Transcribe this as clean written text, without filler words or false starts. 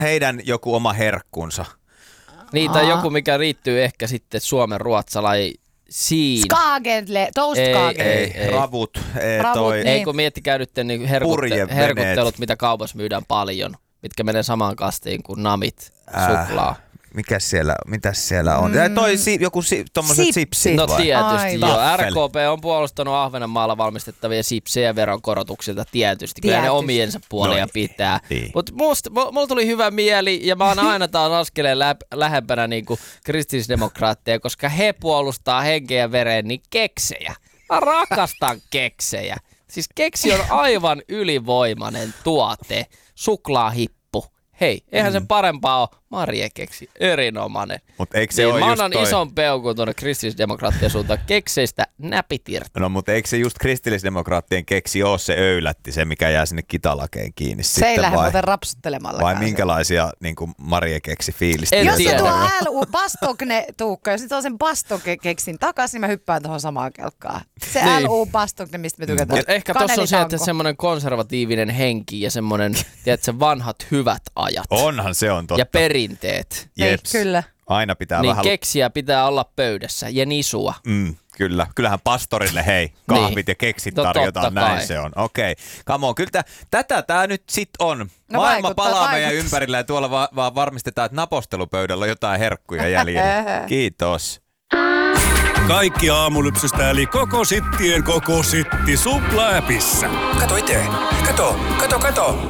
heidän joku oma herkkunsa. Niin, tai joku, mikä liittyy ehkä sitten suomen ruotsalaisiin. Toastkagen. Ei. Ravut. Niin. Ei, kun miettikää nyt niin herkuttelut, mitä kaupassa myydään paljon, mitkä menee samaan kastiin kuin namit, suklaa. Mitäs siellä on? Joku tommoset sipsit No vai? tietysti joo. Taffel. RKP on puolustanut Ahvenanmaalla valmistettavia sipsejä veronkorotuksilta tietysti. Kyllä ne omiensa puolia pitää. Niin. Mutta mulla tuli hyvä mieli ja mä oon aina taas askeleen lähempänä niinku kristillisdemokraatteja, koska he puolustaa henkeä ja vereen niin keksejä. Mä rakastan keksejä. Siis keksi on aivan ylivoimainen tuote. Suklaahippu. Hei, eihän sen parempaa ole. Marie keksi, erinomainen. Mut eikö se niin, ole mä just annan ison peukun tuonne kristillisdemokraattien suuntaan. Kekseistä näpit irti. No, mutta eikö se just kristillisdemokraattien keksi ole se öylätti, se mikä jää sinne kitalakeen kiinni Se ei lähde muuten rapsuttelemalla. Vai minkälaisia niin kuin Marie keksi fiilistä? En Jos se tiedä. tuo LU Bastogne Tuukka, jos se tuo sen Bastogne keksin takaisin, niin mä hyppään tuohon samaan kelkkaan. Se Niin. LU Bastogne, mistä me tykätään. Mutta ehkä tuossa on se, että semmoinen konservatiivinen henki ja semmoinen, tiedätkö, vanhat hyvät ajat. Onhan se on totta. Ja perinteet. Jeps. Kyllä. Aina pitää Niin vähän... keksiä pitää olla pöydässä ja nisua. Kyllä. Kyllähän pastorille kahvit Niin. ja keksit No, tarjotaan, totta näin kai. se on. Okei, come on. Kyllä tätä tää nyt sit on. No Maailma palaa meidän vaikuttaa. ympärillä ja tuolla vaan varmistetaan, että napostelupöydällä on jotain herkkuja jäljellä. Kiitos. Kaikki aamulypsystä eli koko sittien koko sitti Supla-äpissä. Kato itse. Kato.